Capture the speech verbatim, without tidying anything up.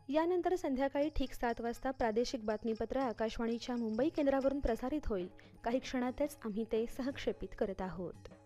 यानंतर संध्याकाळी ठीक सात वाजता प्रादेशिक बातमीपत्र आकाशवाणीच्या मुंबई केंद्रावरून प्रसारित होईल। काही क्षणातच आम्ही ते सहक्षेपित करत आहोत।